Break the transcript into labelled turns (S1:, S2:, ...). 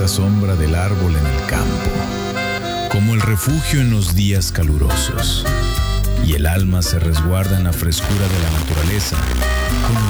S1: cálida sombra del árbol en el campo, como el refugio en los días calurosos, y el alma se resguarda en la frescura de la naturaleza, como